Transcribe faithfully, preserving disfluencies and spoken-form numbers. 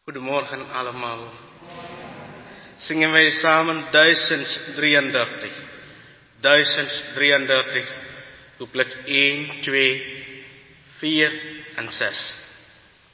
Goedemorgen allemaal. Zingen wij samen duizend drieëndertig. duizend drieëndertig, couplet één, twee, vier en zes.